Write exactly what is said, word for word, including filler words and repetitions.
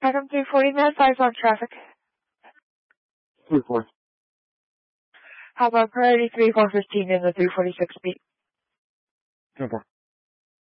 Item three forty, man, five on traffic. three four. How about priority three four fifteen in the three forty-six beat? ten four.